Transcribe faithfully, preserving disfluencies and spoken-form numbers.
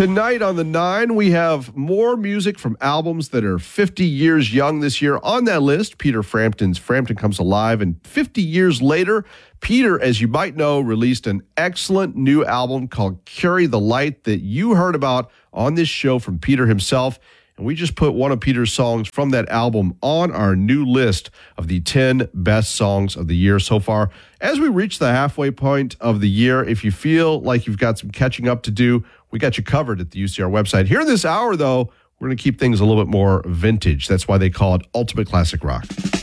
Tonight on the Nine, we have more music from albums that are fifty years young this year. On that list, Peter Frampton's Frampton Comes Alive. And fifty years later, Peter, as you might know, released an excellent new album called Carry the Light that you heard about on this show from Peter himself. And we just put one of Peter's songs from that album on our new list of the ten best songs of the year so far. As we reach the halfway point of the year, if you feel like you've got some catching up to do, we got you covered at the U C R website. Here in this hour, though, we're going to keep things a little bit more vintage. That's why they call it Ultimate Classic Rock.